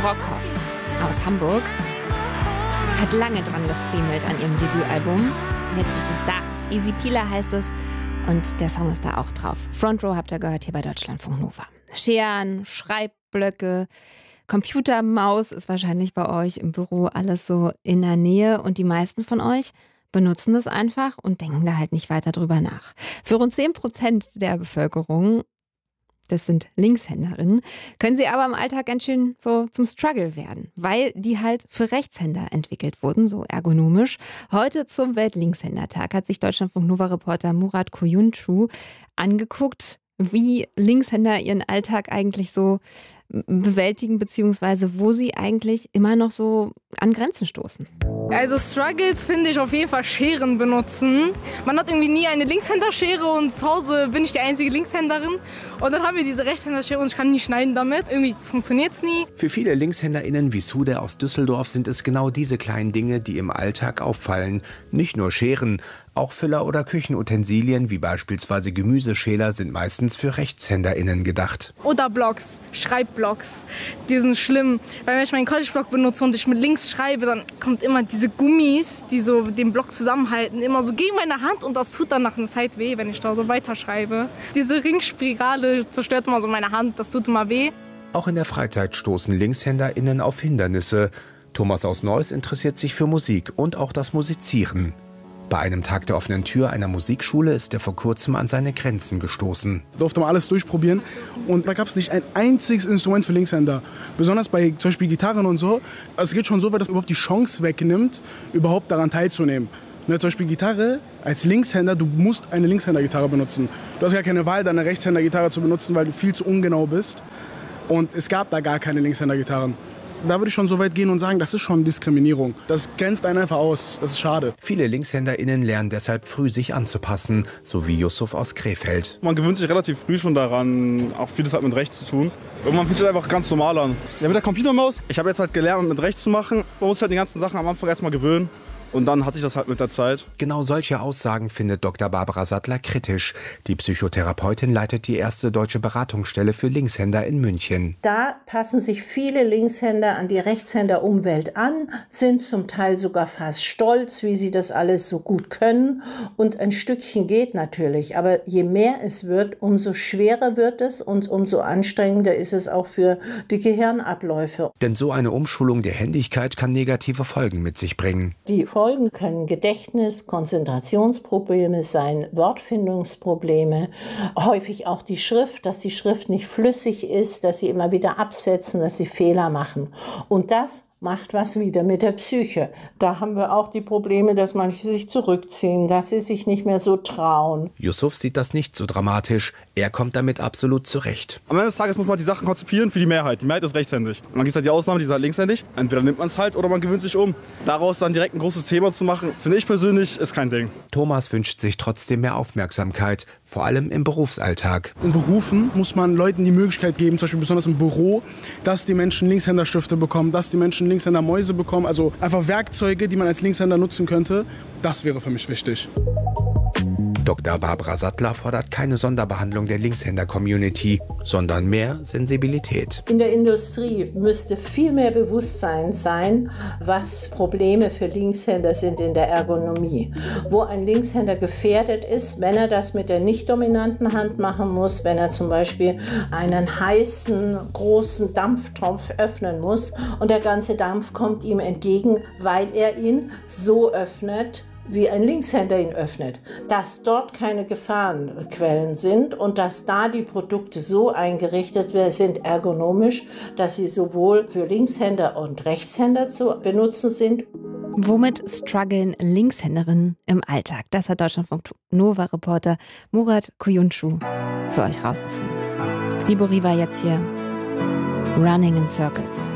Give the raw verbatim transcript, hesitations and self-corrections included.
Brockhoff aus Hamburg hat lange dran gefriemelt an ihrem Debütalbum. Jetzt ist es da. Easy Peeler heißt es und der Song ist da auch drauf. Front Row habt ihr gehört hier bei Deutschlandfunk Nova. Scheren, Schreibblöcke, Computermaus ist wahrscheinlich bei euch im Büro alles so in der Nähe und die meisten von euch benutzen das einfach und denken da halt nicht weiter drüber nach. Für rund zehn Prozent der Bevölkerung, das sind Linkshänderinnen, können sie aber im Alltag ganz schön so zum Struggle werden, weil die halt für Rechtshänder entwickelt wurden, so ergonomisch. Heute zum Welt-Linkshänder-Tag hat sich Deutschlandfunk-Nova-Reporter Murat Kuyuncu angeguckt, wie Linkshänder ihren Alltag eigentlich so bewältigen, beziehungsweise wo sie eigentlich immer noch so an Grenzen stoßen. Also Struggles finde ich auf jeden Fall Scheren benutzen. Man hat irgendwie nie eine Linkshänderschere und zu Hause bin ich die einzige Linkshänderin. Und dann haben wir diese Rechtshänderschere und ich kann nie schneiden damit. Irgendwie funktioniert es nie. Für viele LinkshänderInnen wie Sude aus Düsseldorf sind es genau diese kleinen Dinge, die im Alltag auffallen. Nicht nur Scheren, auch Füller oder Küchenutensilien wie beispielsweise Gemüseschäler sind meistens für RechtshänderInnen gedacht. Oder Blocks, Schreibblocks, die sind schlimm. Weil wenn ich meinen College-Block benutze und ich mit links schreibe, dann kommt immer diese Gummis, die so den Block zusammenhalten, immer so gegen meine Hand und das tut dann nach einer Zeit weh, wenn ich da so weiterschreibe. Diese Ringspirale zerstört immer so meine Hand, das tut immer weh. Auch in der Freizeit stoßen LinkshänderInnen auf Hindernisse. Thomas aus Neuss interessiert sich für Musik und auch das Musizieren. Bei einem Tag der offenen Tür einer Musikschule ist er vor kurzem an seine Grenzen gestoßen. Da durfte man alles durchprobieren und da gab es nicht ein einziges Instrument für Linkshänder. Besonders bei zum Beispiel Gitarren und so. Es geht schon so weit, dass überhaupt die Chance wegnimmt, überhaupt daran teilzunehmen. Ne, zum Beispiel Gitarre, als Linkshänder, du musst eine Linkshändergitarre benutzen. Du hast gar keine Wahl, deine Rechtshändergitarre zu benutzen, weil du viel zu ungenau bist. Und es gab da gar keine Linkshändergitarren. Da würde ich schon so weit gehen und sagen, das ist schon Diskriminierung. Das grenzt einen einfach aus. Das ist schade. Viele LinkshänderInnen lernen deshalb früh, sich anzupassen, so wie Yusuf aus Krefeld. Man gewöhnt sich relativ früh schon daran, auch vieles hat mit Rechts zu tun. Irgendwann fühlt sich einfach ganz normal an. Ja, mit der Computermaus, ich habe jetzt halt gelernt, mit Rechts zu machen. Man muss halt die ganzen Sachen am Anfang erstmal gewöhnen. Und dann hatte ich das halt mit der Zeit. Genau solche Aussagen findet Doktor Barbara Sattler kritisch. Die Psychotherapeutin leitet die erste deutsche Beratungsstelle für Linkshänder in München. Da passen sich viele Linkshänder an die Rechtshänderumwelt an, sind zum Teil sogar fast stolz, wie sie das alles so gut können. Und ein Stückchen geht natürlich. Aber je mehr es wird, umso schwerer wird es und umso anstrengender ist es auch für die Gehirnabläufe. Denn so eine Umschulung der Händigkeit kann negative Folgen mit sich bringen. Die Folgen können Gedächtnis-, Konzentrationsprobleme sein, Wortfindungsprobleme, häufig auch die Schrift, dass die Schrift nicht flüssig ist, dass sie immer wieder absetzen, dass sie Fehler machen. Und das macht was wieder mit der Psyche. Da haben wir auch die Probleme, dass manche sich zurückziehen, dass sie sich nicht mehr so trauen. Yusuf sieht das nicht so dramatisch. Er kommt damit absolut zurecht. Am Ende des Tages muss man die Sachen konzipieren für die Mehrheit. Die Mehrheit ist rechtshändig. Und dann gibt es halt die Ausnahme, die ist halt linkshändig. Entweder nimmt man es halt oder man gewöhnt sich um. Daraus dann direkt ein großes Thema zu machen, finde ich persönlich, ist kein Ding. Thomas wünscht sich trotzdem mehr Aufmerksamkeit, vor allem im Berufsalltag. In Berufen muss man Leuten die Möglichkeit geben, zum Beispiel besonders im Büro, dass die Menschen Linkshänderstifte bekommen, dass die Menschen Linkshändermäuse bekommen, also einfach Werkzeuge, die man als Linkshänder nutzen könnte. Das wäre für mich wichtig. Doktor Barbara Sattler fordert keine Sonderbehandlung der Linkshänder-Community, sondern mehr Sensibilität. In der Industrie müsste viel mehr Bewusstsein sein, was Probleme für Linkshänder sind in der Ergonomie. Wo ein Linkshänder gefährdet ist, wenn er das mit der nicht dominanten Hand machen muss, wenn er zum Beispiel einen heißen, großen Dampftopf öffnen muss und der ganze Dampf kommt ihm entgegen, weil er ihn so öffnet, wie ein Linkshänder ihn öffnet, dass dort keine Gefahrenquellen sind und dass da die Produkte so eingerichtet sind, ergonomisch, dass sie sowohl für Linkshänder und Rechtshänder zu benutzen sind. Womit strugglen Linkshänderinnen im Alltag? Das hat Deutschlandfunk Nova-Reporter Murat Kuyuncu für euch rausgefunden. Fibori war jetzt hier Running in Circles.